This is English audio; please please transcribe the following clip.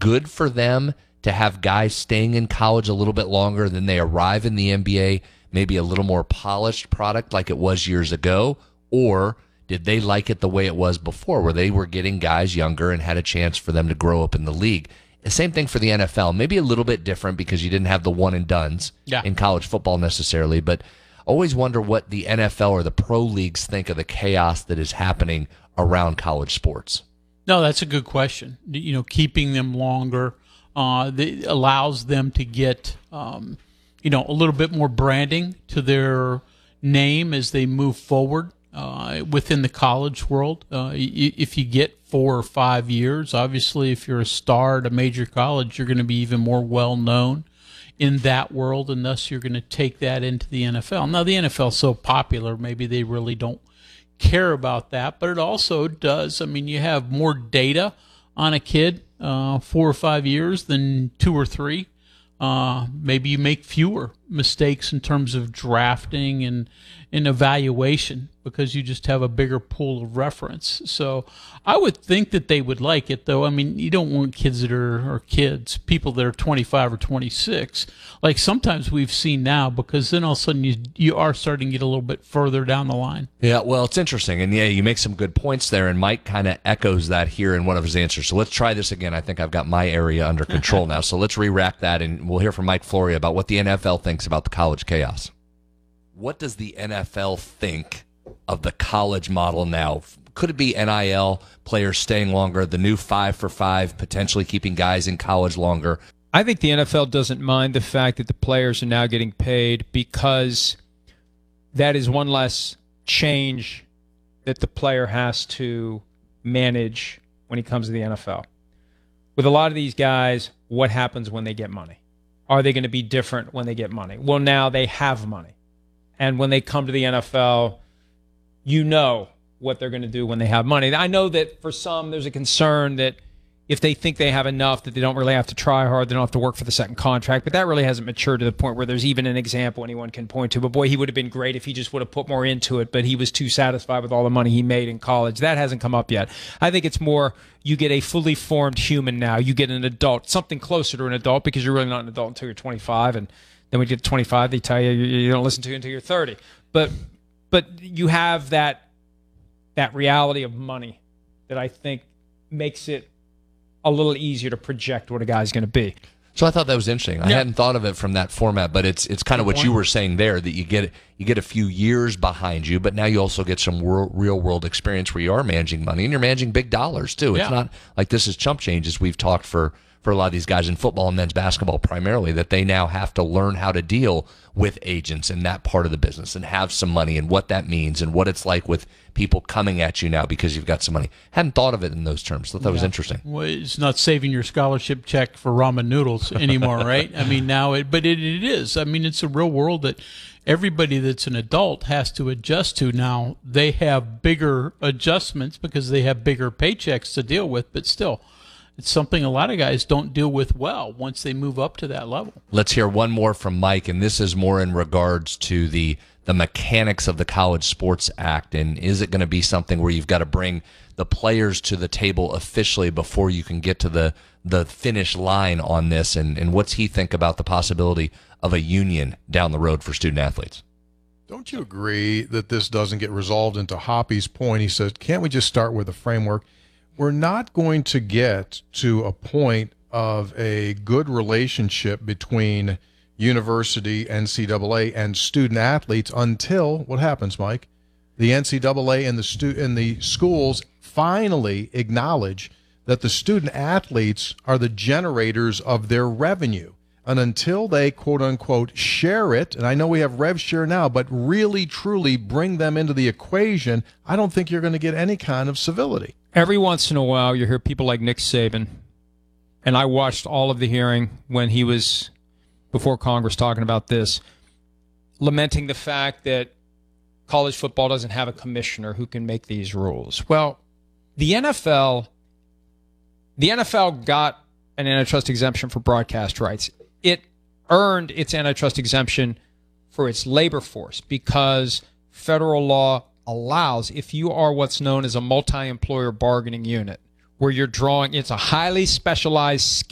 good for them to have guys staying in college a little bit longer than they arrive in the NBA, maybe a little more polished product like it was years ago? Or did they like it the way it was before, where they were getting guys younger and had a chance for them to grow up in the league? The same thing for the NFL, maybe a little bit different because you didn't have the one-and-dones in college football necessarily, but always wonder what the NFL or the pro leagues think of the chaos that is happening around college sports. No, that's a good question. Keeping them longer allows them to get, a little bit more branding to their name as they move forward within the college world. If you get 4 or 5 years, obviously, if you're a star at a major college, you're going to be even more well-known in that world, and thus you're going to take that into the NFL. Now, the NFL is so popular, maybe they really don't care about that, but it also does. I mean, you have more data on a kid 4 or 5 years than 2 or 3. Maybe you make fewer mistakes in terms of drafting and evaluation because you just have a bigger pool of reference. So I would think that they would like it, though. I mean, you don't want kids that are people that are 25 or 26. Like sometimes we've seen now, because then all of a sudden you are starting to get a little bit further down the line. Yeah, well, it's interesting. And yeah, you make some good points there, and Mike kind of echoes that here in one of his answers. So let's try this again. I think I've got my area under control now. So let's re-rack that, and we'll hear from Mike Florio about what the NFL thinks about the college chaos. What does the NFL think of the college model now? Could it be NIL, players staying longer, the new 5-for-5, potentially keeping guys in college longer? I think the NFL doesn't mind the fact that the players are now getting paid, because that is one less change that the player has to manage when he comes to the NFL. With a lot of these guys, what happens when they get money? Are they going to be different when they get money? Well, now they have money. And when they come to the NFL, you know what they're going to do when they have money. I know that for some, there's a concern that if they think they have enough, that they don't really have to try hard, they don't have to work for the second contract. But that really hasn't matured to the point where there's even an example anyone can point to. But boy, he would have been great if he just would have put more into it, but he was too satisfied with all the money he made in college. That hasn't come up yet. I think it's more you get a fully formed human now. You get an adult, something closer to an adult, because you're really not an adult until you're 25. And then when you get to 25, they tell you don't listen to you until you're 30. But you have that reality of money that I think makes it a little easier to project what a guy's going to be. So I thought that was interesting. I hadn't thought of it from that format, but it's kind of what you were saying there, that you get a few years behind you, but now you also get some real world experience where you are managing money and you're managing big dollars too. It's not like this is chump change, as we've talked for a lot of these guys in football and men's basketball primarily, that they now have to learn how to deal with agents in that part of the business and have some money and what that means and what it's like with people coming at you now because you've got some money. Hadn't thought of it in those terms. Thought that was interesting. Well, it's not saving your scholarship check for ramen noodles anymore, right? I mean, now it is. I mean, it's a real world that everybody that's an adult has to adjust to now. They have bigger adjustments because they have bigger paychecks to deal with, but still, it's something a lot of guys don't deal with well once they move up to that level. Let's hear one more from Mike, and this is more in regards to the mechanics of the College Sports Act, and is it going to be something where you've got to bring the players to the table officially before you can get to the finish line on this, and what's he think about the possibility of a union down the road for student athletes? Don't you agree that this doesn't get resolved into Hoppy's point? He says, can't we just start with a framework? We're not going to get to a point of a good relationship between university, NCAA, and student athletes until what happens, Mike? The NCAA and the schools finally acknowledge that the student athletes are the generators of their revenue. And until they, quote unquote, share it, and I know we have rev share now, but really, truly bring them into the equation, I don't think you're going to get any kind of civility. Every once in a while, you hear people like Nick Saban, and I watched all of the hearing when he was before Congress talking about this, lamenting the fact that college football doesn't have a commissioner who can make these rules. Well, the NFL got an antitrust exemption for broadcast rights. It earned its antitrust exemption for its labor force because federal law allows, if you are what's known as a multi-employer bargaining unit, where you're drawing, it's a highly specialized